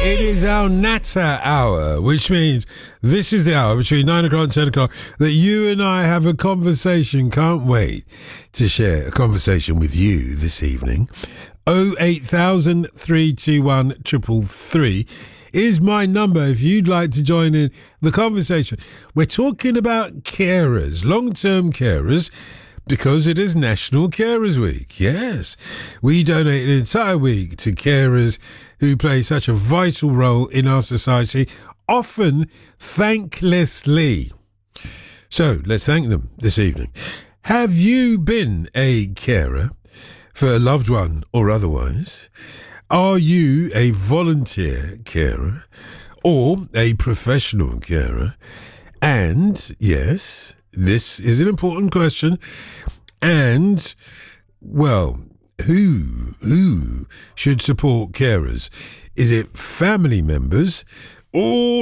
It is our Natter hour, which means this is the hour between 9 o'clock and 10 o'clock that you and I have a conversation. Can't wait to share a conversation with you this evening. 08000 321 333 is my number if you'd like to join in the conversation. We're talking about carers, long-term carers, because it is National Carers Week. Yes, we donate an entire week to carers who play such a vital role in our society, often thanklessly. So let's thank them this evening. Have you been a carer for a loved one or otherwise? Are you a volunteer carer or a professional carer? And yes, this is an important question. And, well, who should support carers? Is it family members or